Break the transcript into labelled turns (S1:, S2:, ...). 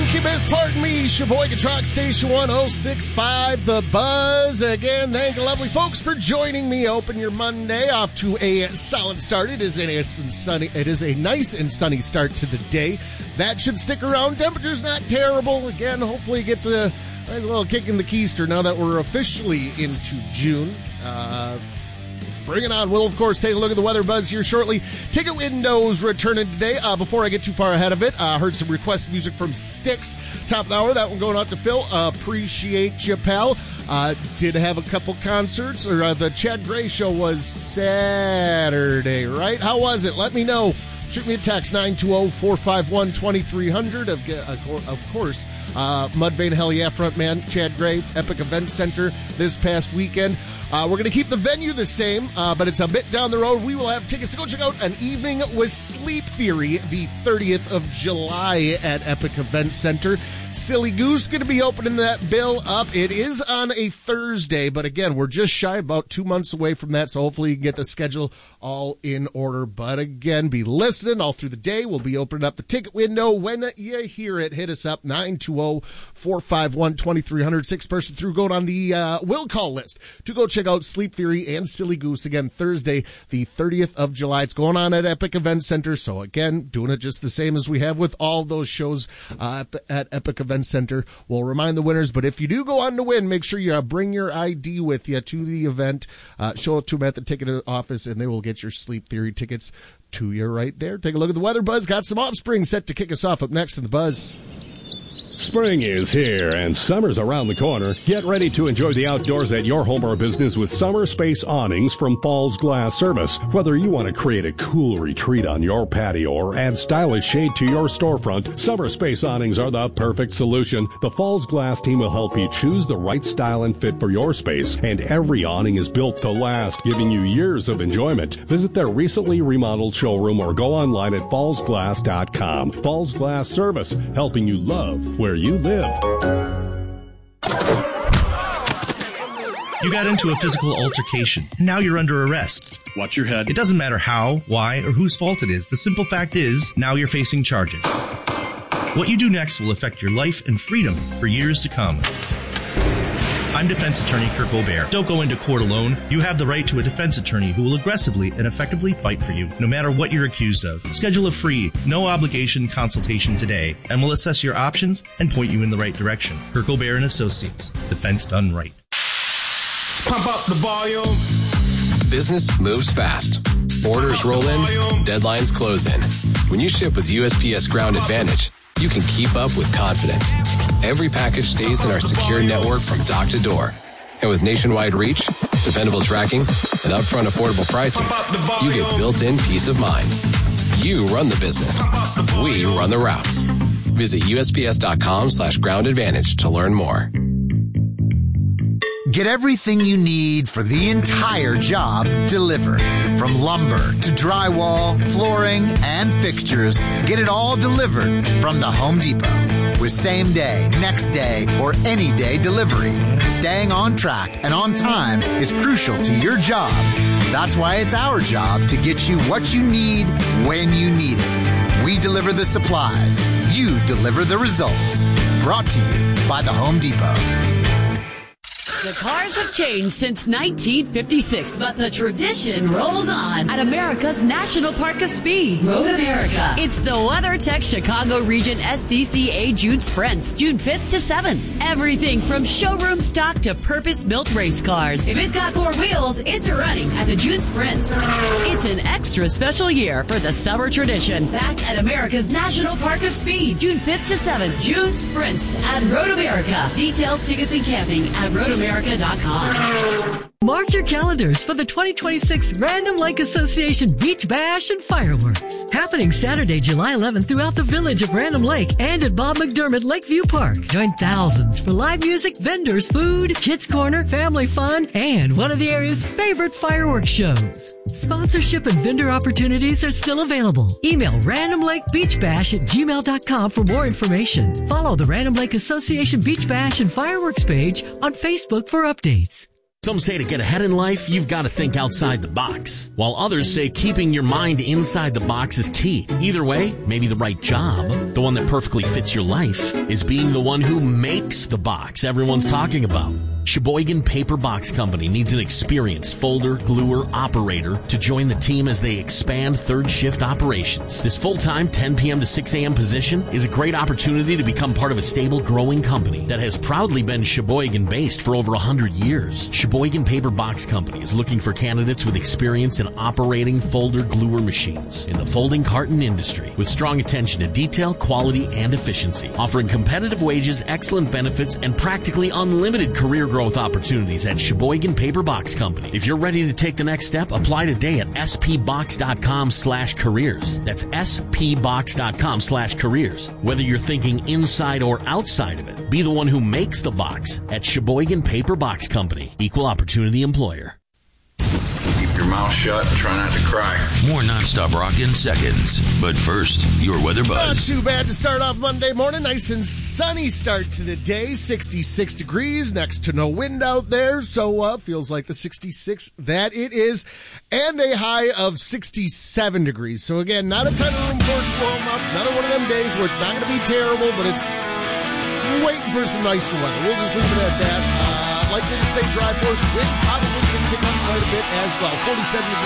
S1: Incubus, pardon me, Sheboygan Truck Station 106.5, The Buzz. Again, thank you, lovely folks, for joining me. Open your Monday off to a solid start. It is a nice and sunny start to the day. That should stick around. Temperature's not terrible. Again, hopefully it gets a nice little kick in the keister now that we're officially into June. Bring it on. We'll, of course, take a look at the weather buzz here shortly. Ticket windows returning today. Before I get too far ahead of it, heard some request music from Styx. Top of the hour, that one going out to Phil. Appreciate you, pal. Did have a couple concerts, or the Chad Gray show was Saturday, right? How was it? Let me know. Shoot me a text, 920-451-2300. Of course, Mudvayne Hell Yeah frontman Chad Gray, Epic Event Center this past weekend. We're going to keep the venue the same, but it's a bit down the road. We will have tickets to go check out An Evening with Sleep Theory the 30th of July at Epic Event Center. Silly Goose going to be opening that bill up. It is on a Thursday, but again, we're just shy about 2 months away from that, so hopefully you can get the schedule all in order. But again, be listening all through the day. We'll be opening up the ticket window. When you hear it, hit us up, 920-451-2300. 6-person through going on the will call list to go check out Sleep Theory and Silly Goose again Thursday, the 30th of July. It's going on at Epic Event Center, so again, doing it just the same as we have with all those shows at Epic Event Center. We'll remind the winners, but if you do go on to win, make sure you bring your ID with you to the event. Show it to them at the ticket office, and they will get your Sleep Theory tickets to you right there. Take a look at the weather buzz. Got some Offspring set to kick us off up next in the Buzz.
S2: Spring is here and summer's around the corner. Get ready to enjoy the outdoors at your home or business with Summer Space Awnings from Falls Glass Service. Whether you want to create a cool retreat on your patio or add stylish shade to your storefront, Summer Space Awnings are the perfect solution. The Falls Glass team will help you choose the right style and fit for your space, and every awning is built to last, giving you years of enjoyment. Visit their recently remodeled showroom or go online at fallsglass.com. Falls Glass Service, helping you love where you live.
S3: You got into a physical altercation. Now you're under arrest.
S4: Watch your head.
S3: It doesn't matter how, why, or whose fault it is. The simple fact is, now you're facing charges. What you do next will affect your life and freedom for years to come. I'm defense attorney Kirk Aubert. Don't go into court alone. You have the right to a defense attorney who will aggressively and effectively fight for you, no matter what you're accused of. Schedule a free, no-obligation consultation today, and we'll assess your options and point you in the right direction. Kirk Aubert & Associates. Defense done right.
S5: Pump up the volume.
S6: Business moves fast. Orders roll in, deadlines close in. When you ship with USPS Ground Advantage, you can keep up with confidence. Every package stays in our secure network from dock to door. And with nationwide reach, dependable tracking, and upfront affordable pricing, you get built-in peace of mind. You run the business. We run the routes. Visit USPS.com/Ground Advantage to learn more.
S7: Get everything you need for the entire job delivered. From lumber to drywall, flooring, and fixtures, get it all delivered from the Home Depot. With same day, next day, or any day delivery. Staying on track and on time is crucial to your job. That's why it's our job to get you what you need when you need it. We deliver the supplies. You deliver the results. Brought to you by the Home Depot.
S8: The cars have changed since 1956, but the tradition rolls on at America's National Park of Speed, Road America. It's the WeatherTech Chicago Region SCCA June Sprints, June 5th to 7th. Everything from showroom stock to purpose-built race cars. If it's got four wheels, it's running at the June Sprints. It's an extra special year for the summer tradition. Back at America's National Park of Speed, June 5th to 7th. June Sprints at Road America. Details, tickets, and camping at RoadAmerica.com.
S9: Mark your calendars for the 2026 Random Lake Association Beach Bash and Fireworks. Happening Saturday, July 11th throughout the village of Random Lake and at Bob McDermott Lakeview Park. Join thousands for live music, vendors, food, kids corner, family fun, and one of the area's favorite fireworks shows. Sponsorship and vendor opportunities are still available. Email randomlakebeachbash@gmail.com for more information. Follow the Random Lake Association Beach Bash and Fireworks page on Facebook for updates.
S4: Some say to get ahead in life, you've got to think outside the box, while others say keeping your mind inside the box is key. Either way, maybe the right job, the one that perfectly fits your life, is being the one who makes the box everyone's talking about. Sheboygan Paper Box Company needs an experienced folder, gluer, operator to join the team as they expand third shift operations. This full-time 10 p.m. to 6 a.m. position is a great opportunity to become part of a stable, growing company that has proudly been Sheboygan-based for over 100 years. Sheboygan Paper Box Company is looking for candidates with experience in operating folder gluer machines in the folding carton industry with strong attention to detail, quality, and efficiency, offering competitive wages, excellent benefits, and practically unlimited career growth opportunities at Sheboygan Paper Box Company. If you're ready to take the next step, apply today at spbox.com/careers. That's spbox.com/careers. Whether you're thinking inside or outside of it, be the one who makes the box at Sheboygan Paper Box Company. Equal opportunity employer.
S5: Keep your mouth shut and try not to cry.
S10: More nonstop rock in seconds. But first, your weather buzz.
S1: Not too bad to start off Monday morning. Nice and sunny start to the day. 66 degrees, next to no wind out there. So feels like the 66 that it is. And a high of 67 degrees. So again, not a ton of room for it to warm up. Another one of them days where it's not going to be terrible, but it's waiting for some nicer weather. We'll just leave it at that. Likely to stay dry for us. Wind probably going to pick up quite a bit as well. 47 degrees.